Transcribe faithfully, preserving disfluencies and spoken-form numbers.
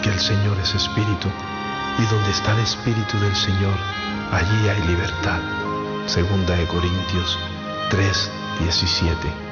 porque el Señor es espíritu, y donde está el espíritu del Señor, allí hay libertad. Segunda de Corintios tres, diecisiete.